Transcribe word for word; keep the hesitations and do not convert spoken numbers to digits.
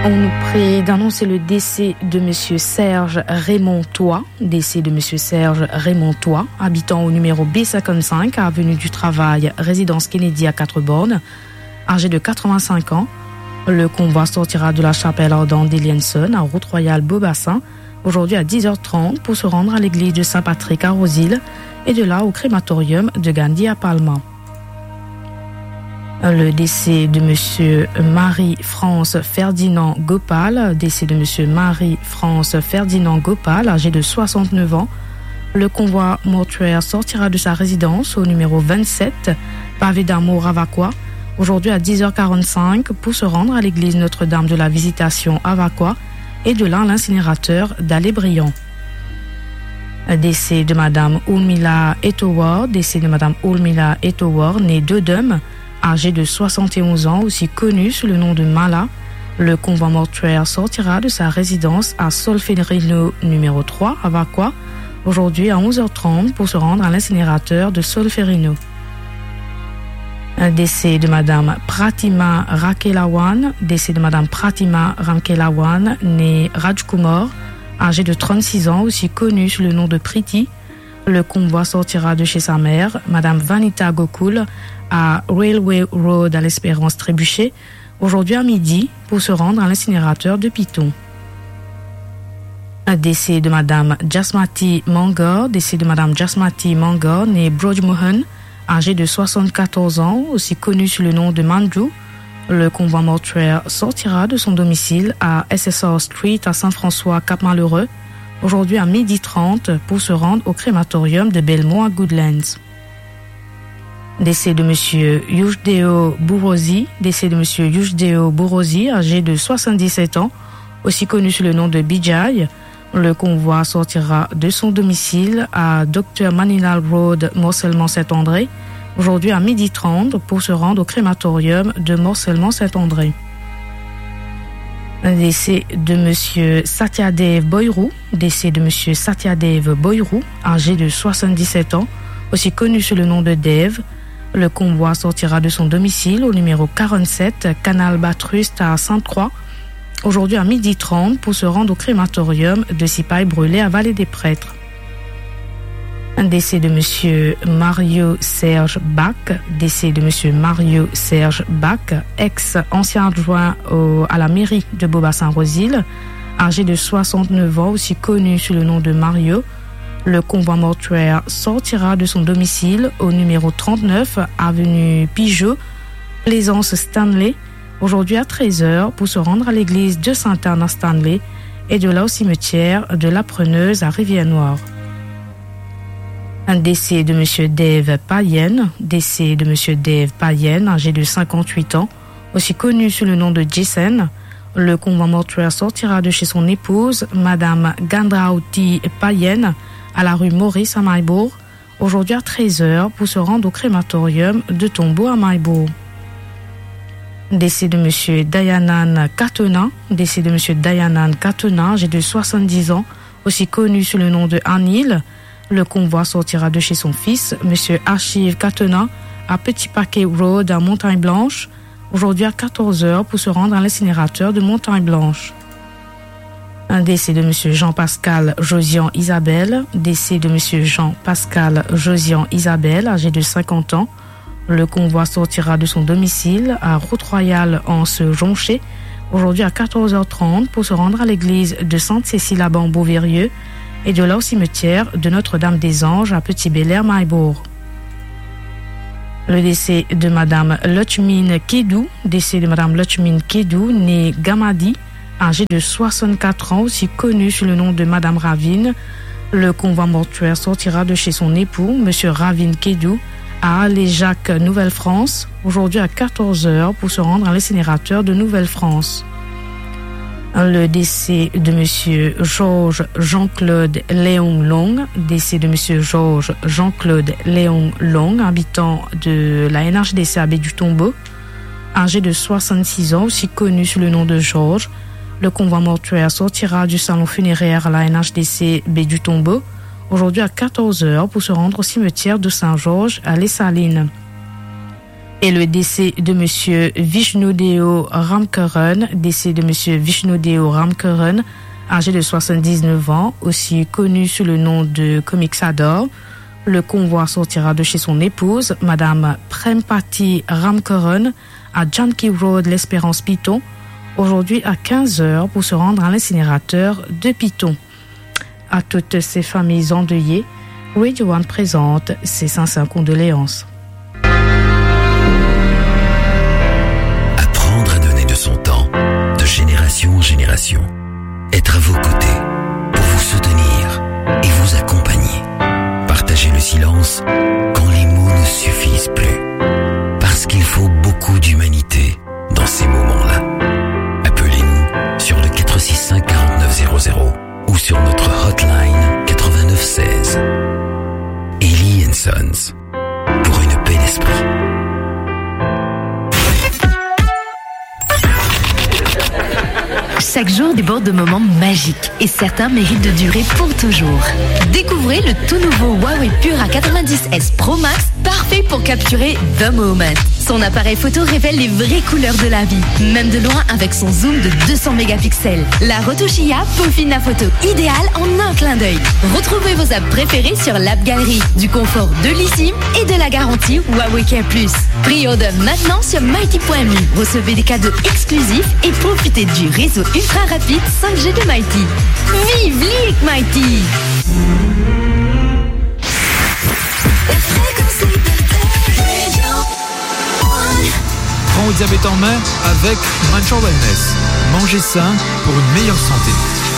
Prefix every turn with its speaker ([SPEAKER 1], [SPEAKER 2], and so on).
[SPEAKER 1] On nous prie d'annoncer le décès de Monsieur Serge Raymontois, décès de Monsieur Serge Raymontois, habitant au numéro B cinquante-cinq, avenue du Travail, résidence Kennedy à Quatre-Bornes, âgé de quatre-vingt-cinq ans. Le convoi sortira de la chapelle ardente d'Elienson à Route Royale Beaubassin, aujourd'hui à dix heures trente, pour se rendre à l'église de Saint-Patrick à Rosil et de là au crématorium de Gandhi à Palma. Le décès de Monsieur Marie-France Ferdinand Gopal, décès de Monsieur Marie-France Ferdinand Gopal, âgé de soixante-neuf ans. Le convoi mortuaire sortira de sa résidence au numéro vingt-sept, pavé d'Amour à Vacois, aujourd'hui à dix heures quarante-cinq, pour se rendre à l'église Notre-Dame de la Visitation à Vacois et de là à l'incinérateur d'Allé-Briand. Décès de Madame Oulmila Etowar, décès de Madame Oulmila Etowar, née d'Eudem, âgée de soixante et onze ans, aussi connue sous le nom de Mala. Le convoi mortuaire sortira de sa résidence à Solferino numéro trois à Vacois, aujourd'hui à onze heures trente, pour se rendre à l'incinérateur de Solferino. Un décès de Madame Pratima Rakelawan, décès de Madame Pratima Rakelawan, née Rajkumar, âgée de trente-six ans, aussi connue sous le nom de Priti. Le convoi sortira de chez sa mère, Madame Vanita Gokul, à Railway Road à l'Espérance Trébuchet, aujourd'hui à midi, pour se rendre à l'incinérateur de Piton. Un décès de Madame Jasmati Mangor, décès de Madame Jasmati Mangor, née Brojmohan, âgée de soixante-quatorze ans, aussi connue sous le nom de Manju. Le convoi mortuaire sortira de son domicile à S S R Street à Saint-François Cap-Malheureux, aujourd'hui à midi trente, pour se rendre au crématorium de Belmont à Goodlands. Décès de Monsieur Yushdeo Bourosi, décès de Monsieur Yushdeo Bourosi, âgé de soixante-dix-sept ans, aussi connu sous le nom de Bijay. Le convoi sortira de son domicile à Docteur Maninal Road, Morcellement-Saint-André, aujourd'hui à midi trente, pour se rendre au crématorium de Morcellement-Saint-André. Un décès de Monsieur Satyadev Boyrou, décès de Monsieur Satyadev Boyrou, âgé de soixante-dix-sept ans, aussi connu sous le nom de Dev. Le convoi sortira de son domicile au numéro quarante-sept, Canal Bathurst à Sainte-Croix, aujourd'hui à midi trente, pour se rendre au crématorium de Sipaille-Brûlé à Vallée-des-Prêtres. Un décès de Monsieur Mario Serge Bach, décès de Monsieur Mario Serge Bach, ex-ancien adjoint au, à la mairie de Beaubassin-Rosil, âgé de soixante-neuf ans, aussi connu sous le nom de Mario. Le convoi mortuaire sortira de son domicile au numéro trente-neuf, avenue Pigeot, Plaisance Stanley, aujourd'hui à treize heures, pour se rendre à l'église de Sainte-Anne à Stanley et de là au cimetière de la Preneuse à Rivière-Noire. Un décès de Monsieur Dave Payen, décès de Monsieur Dave Payen, âgé de cinquante-huit ans, aussi connu sous le nom de Jason. Le convoi mortuaire sortira de chez son épouse, Madame Gandraouti Payen, à la rue Maurice à Maillebourg, aujourd'hui à treize heures, pour se rendre au crématorium de Tombeau à Maillebourg. Décès de Monsieur Dayanan Katena, décès de Monsieur Dayanan Katena, âgé de soixante-dix ans, aussi connu sous le nom de Anil. Le convoi sortira de chez son fils, Monsieur Archive Katena, à Petit Paquet Road à Montagne Blanche, aujourd'hui à quatorze heures, pour se rendre à l'incinérateur de Montagne Blanche. Un décès de Monsieur Jean-Pascal Josian Isabelle, décès de Monsieur Jean-Pascal Josian Isabelle, âgé de cinquante ans. Le convoi sortira de son domicile à Route Royale en Jonché, aujourd'hui à quatorze heures trente, pour se rendre à l'église de Sainte-Cécile à Beauvérieux et de là au cimetière de Notre-Dame-des-Anges à Petit-Belair-Maillebourg. Le décès de Madame Lutchmine Kedou, décès de Madame Lutchmine Kedou, née Gamadi, âgée de soixante-quatre ans, aussi connue sous le nom de Madame Ravine. Le convoi mortuaire sortira de chez son époux, Monsieur Ravine Kedou, à Alléjac, Nouvelle-France, aujourd'hui à quatorze heures, pour se rendre à l'incinérateur de Nouvelle-France. Le décès de Monsieur Georges Jean-Claude Léon Long, décès de Monsieur Georges Jean-Claude Léon Long, habitant de la N H D C à Baie du Tombeau, âgé de soixante-six ans, aussi connu sous le nom de Georges. Le convoi mortuaire sortira du salon funéraire à la N H D C Baie du Tombeau, aujourd'hui à quatorze heures, pour se rendre au cimetière de Saint-Georges à Les Salines. Et le décès de monsieur Vishnudeo Ramkaran, décès de monsieur Vishnudeo Ramkaran, âgé de soixante-dix-neuf ans, aussi connu sous le nom de Comic Sador. Le convoi sortira de chez son épouse, madame Prempati Ramkaran, à Janki Road, l'Espérance Piton, aujourd'hui à quinze heures pour se rendre à l'incinérateur de Piton. À toutes ces familles endeuillées, Radio One présente ses sincères condoléances.
[SPEAKER 2] Apprendre à donner de son temps, de génération en génération. Être à vos côtés, pour vous soutenir et vous accompagner. Partager le silence quand les mots ne suffisent plus. Parce qu'il faut beaucoup d'humanité dans ces moments-là. Appelez-nous sur le quatre six cinq quarante-neuf zéro zéro ou sur notre hotline quatre-vingt-neuf seize. Ellie and Sons, pour une paix d'esprit.
[SPEAKER 3] Chaque jour déborde de moments magiques et certains méritent de durer pour toujours. Découvrez le tout nouveau Huawei Pura quatre-vingt-dix S Pro Max, parfait pour capturer the moment. Son appareil photo révèle les vraies couleurs de la vie, même de loin avec son zoom de deux cents mégapixels. La retouche I A peaufine la photo idéale en un clin d'œil. Retrouvez vos apps préférées sur l'App Gallery, du confort de l'eSIM et de la garantie Huawei Care Plus. Pré-order maintenant sur mighty point m u. Recevez des cadeaux exclusifs et profitez du réseau ultra rapide cinq G de Mighty. Vive Leak Mighty!
[SPEAKER 4] Prends votre diabète en main avec Manchor Wellness. Mangez sain pour une meilleure santé.